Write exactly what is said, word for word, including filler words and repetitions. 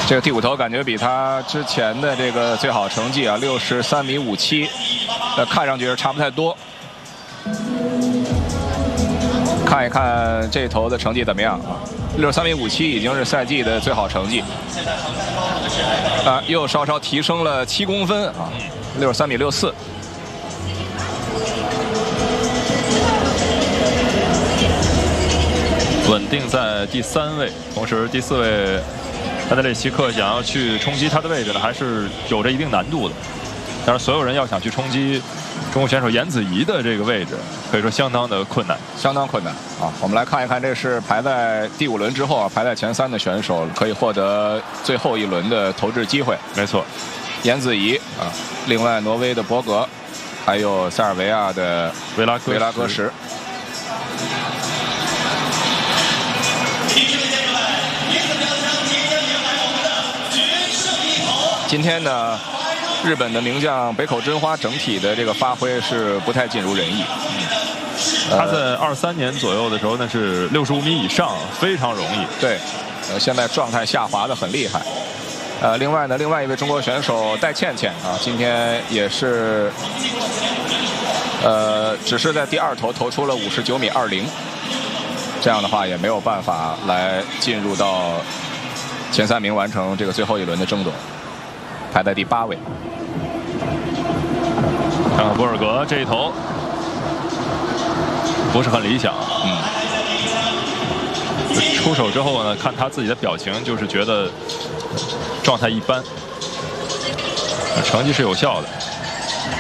这个第五头感觉比他之前的这个最好成绩啊，六十三米五七，呃，看上去是差不太多。看一看这头的成绩怎么样啊？六十三米五七已经是赛季的最好成绩，啊，又稍稍提升了七公分啊，六十三米六四。 稳定在第三位，同时第四位安德烈奇克想要去冲击他的位置呢，还是有着一定难度的。但是所有人要想去冲击中国选手颜子怡的这个位置，可以说相当的困难， 相当困难啊！我们来看一看，这是排在第五轮之后啊，排在前三的选手可以获得最后一轮的投掷机会。 没错， 颜子怡啊，另外挪威的博格，还有塞尔维亚的维拉戈维拉戈什。今天呢，日本的名将北口真花整体的这个发挥是不太尽如人意。 嗯、他在二三年左右的时候，那是六十五米以上，非常容易。 对，呃，现在状态下滑的很厉害。呃，另外呢，另外一位中国选手戴倩倩啊，今天也是，呃，只是在第二投投出了五十九米二零，这样的话也没有办法来进入到前三名，完成这个最后一轮的争夺。排在第八位。 看看博尔格这一投不是很理想，嗯，出手之后呢，看他自己的表情，就是觉得状态一般，成绩是有效的。